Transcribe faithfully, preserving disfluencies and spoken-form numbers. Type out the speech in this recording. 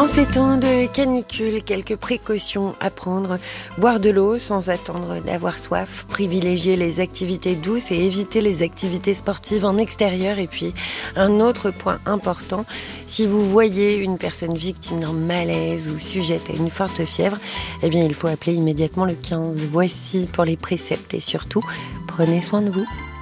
En ces temps de canicule, quelques précautions à prendre. Boire de l'eau sans attendre d'avoir soif, privilégier les activités douces et éviter les activités sportives en extérieur. Et puis, un autre point important, si vous voyez une personne victime d'un malaise ou sujette à une forte fièvre, eh bien, il faut appeler immédiatement le quinze. Voici pour les préceptes et surtout, prenez soin de vous.